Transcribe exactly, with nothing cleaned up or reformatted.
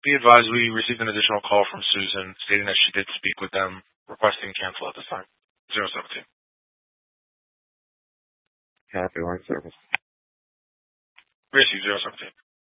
Be advised we received an additional call from Susan stating that she did speak with them, requesting cancel at this time. zero seventeen. Happy line service. Receive zero seventeen.